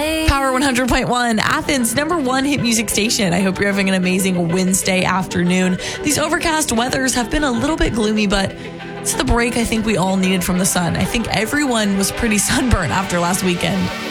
Power 100.1, Athens' #1 hit music station. I hope you're having an amazing Wednesday afternoon. These overcast weathers have been a little bit gloomy, but it's the break I think we all needed from the sun. I think everyone was pretty sunburned after last weekend.